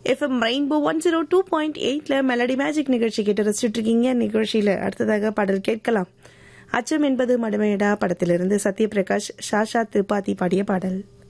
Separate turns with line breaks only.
FM rainbow 102.8ல melody magic நிகழ்ச்சி கேட்டு ரசிச்சுட்டு இருக்கீங்க. நிகழ்ச்சியில அடுத்ததாக பாடல் கேட்கலாம். அச்சம் என்பது மடமையடா படத்திலிருந்து சத்யபிரகாஷ், ஷாஷா திரிபாதி பாடிய பாடல்.